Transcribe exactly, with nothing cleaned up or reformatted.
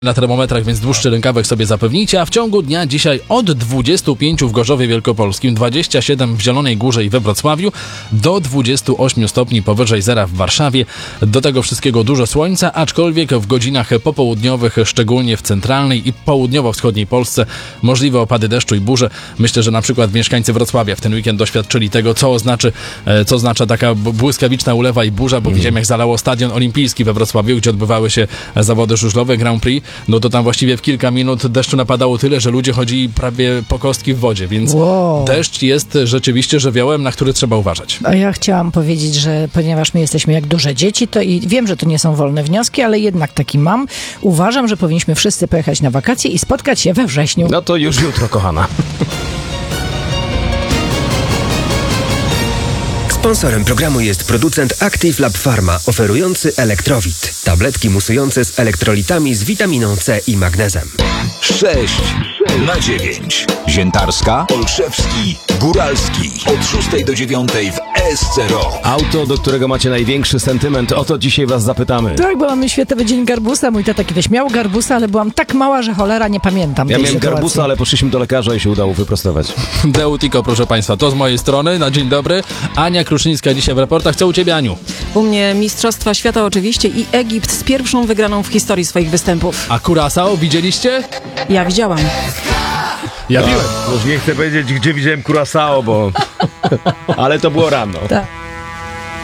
Na termometrach, więc dłuższy rękawek sobie zapewnijcie, a w ciągu dnia dzisiaj od dwudziestu pięciu w Gorzowie Wielkopolskim, dwudziestu siedmiu w Zielonej Górze i we Wrocławiu, do dwudziestu ośmiu stopni powyżej zera w Warszawie. Do tego wszystkiego dużo słońca, aczkolwiek w godzinach popołudniowych, szczególnie w centralnej i południowo-wschodniej Polsce, możliwe opady deszczu i burze. Myślę, że na przykład mieszkańcy Wrocławia w ten weekend doświadczyli tego, co oznaczy, co oznacza taka błyskawiczna ulewa i burza, bo mm. widziałem, jak zalało Stadion Olimpijski we Wrocławiu, gdzie odbywały się zawody żużlowe Grand Prix. No to tam właściwie w kilka minut deszczu napadało tyle, że ludzie chodzili prawie po kostki w wodzie, więc wow. Deszcz jest rzeczywiście żywiołem, na który trzeba uważać. A ja chciałam powiedzieć, że ponieważ my jesteśmy jak duże dzieci, to i wiem, że to nie są wolne wnioski, ale jednak taki mam. Uważam, że powinniśmy wszyscy pojechać na wakacje i spotkać się we wrześniu. No to już jutro, kochana. Sponsorem programu jest producent Active Lab Pharma, oferujący Elektrowit. Tabletki musujące z elektrolitami z witaminą C i magnezem. sześć na dziewięć. Ziętarska, Olszewski, Góralski. Od szóstej do dziewiątej w S C R O. Auto, do którego macie największy sentyment. O to dzisiaj was zapytamy. Tak, bo mamy Światowy Dzień Garbusa. Mój tata kiedyś miał garbusa, ale byłam tak mała, że cholera nie pamiętam Ja tej miałem sytuacji. garbusa, ale poszliśmy do lekarza i się udało wyprostować. Deutiko, proszę Państwa, to z mojej strony. Na dzień dobry. Ania Kruszyńska dzisiaj w raportach. Co u Ciebie, Aniu? U mnie Mistrzostwa Świata oczywiście i Egipt z pierwszą wygraną w historii swoich występów. A Curaçao widzieliście? Ja widziałam. Ja piłem. Już nie chcę powiedzieć, gdzie widziałem Curaçao, bo... ale to było rano. Tak.